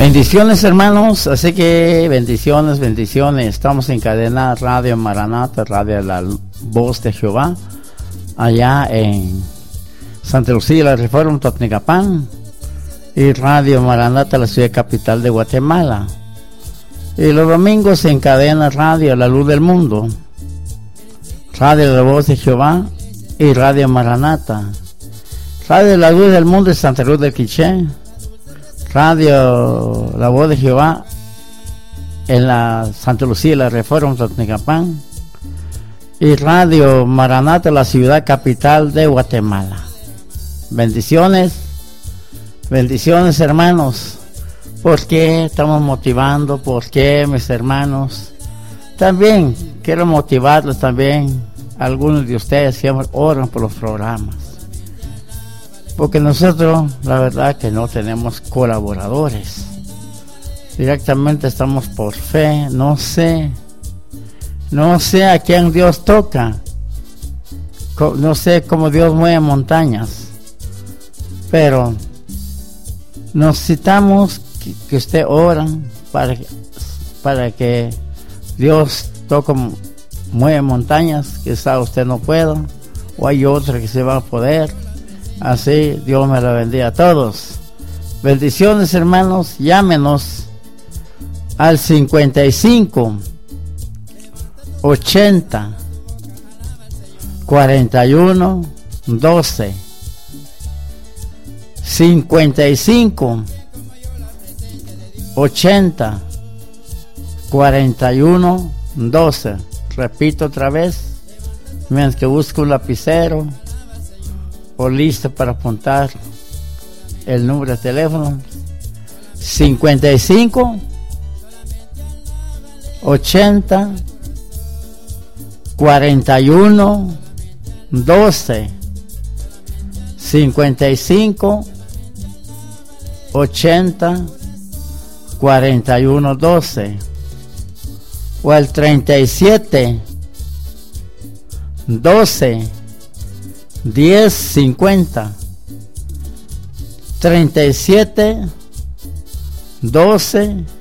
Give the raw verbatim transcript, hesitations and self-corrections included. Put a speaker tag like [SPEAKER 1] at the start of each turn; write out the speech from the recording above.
[SPEAKER 1] Bendiciones, hermanos, así que bendiciones, bendiciones. Estamos en cadena Radio Maranata, Radio La Voz de Jehová, allá en Santa Lucía, la Reforma, Totnicapán, y Radio Maranata, la ciudad capital de Guatemala. Y los domingos en cadena Radio La Luz del Mundo, Radio La Voz de Jehová y Radio Maranata. Radio La Luz del Mundo de Santa Cruz del Quiché, Radio La Voz de Jehová en la Santa Lucía, la Reforma, Totnicapán, y Radio Maranata, la ciudad capital de Guatemala. Bendiciones, bendiciones, hermanos. ¿Por qué estamos motivando? ¿Por qué, mis hermanos? También quiero motivarles también a algunos de ustedes que oran por los programas. Porque nosotros, la verdad, que no tenemos colaboradores. Directamente estamos por fe. No sé, no sé a quién Dios toca. No sé cómo Dios mueve montañas. Pero necesitamos que, que usted ora para, para que Dios toque, mueve montañas. Quizá usted no pueda, o hay otra que se va a poder. Así, Dios me la bendiga a todos. Bendiciones, hermanos. Llámenos al cincuenta y cinco, ochenta, cuarenta y uno, doce. cincuenta y cinco, ochenta, cuarenta y uno, doce. Repito otra vez, mientras que busco un lapicero o listo para apuntar el número de teléfono. cincuenta y cinco, ochenta, cuarenta y uno, doce. cincuenta y cinco, ochenta, cuarenta y uno, doce. O el treinta y siete, doce, diez, cincuenta. treinta y siete, doce,